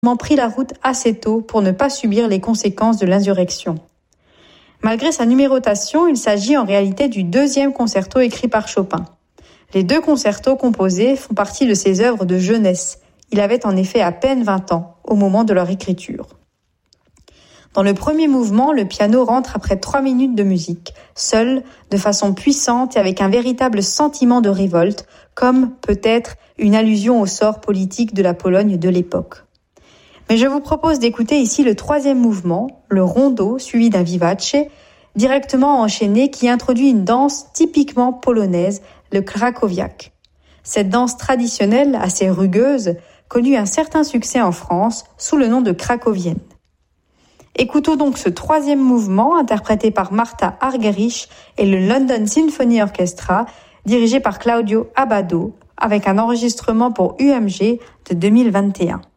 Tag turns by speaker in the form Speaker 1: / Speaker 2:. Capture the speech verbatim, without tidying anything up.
Speaker 1: pris la route assez tôt pour ne pas subir les conséquences de l'insurrection. Malgré sa numérotation, il s'agit en réalité du deuxième concerto écrit par Chopin. Les deux concertos composés font partie de ses œuvres de jeunesse. Il avait en effet à peine vingt ans au moment de leur écriture. Dans le premier mouvement, le piano rentre après trois minutes de musique, seul, de façon puissante et avec un véritable sentiment de révolte, comme peut-être une allusion au sort politique de la Pologne de l'époque. Mais je vous propose d'écouter ici le troisième mouvement, le rondo suivi d'un vivace, directement enchaîné qui introduit une danse typiquement polonaise, le krakowiak. Cette danse traditionnelle, assez rugueuse, connut un certain succès en France sous le nom de cracovienne. Écoutons donc ce troisième mouvement interprété par Martha Argerich et le London Symphony Orchestra, dirigé par Claudio Abbado, avec un enregistrement pour U M G de deux mille vingt et un.